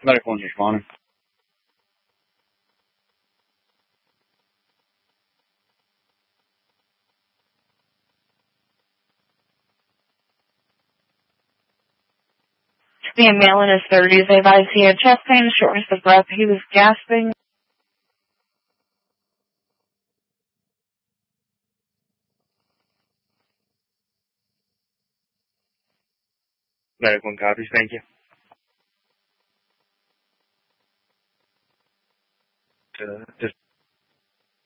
Medical one's responding. The male in his 30s, they advised he had chest pain, shortness of breath. He was gasping. Medical one copies, thank you.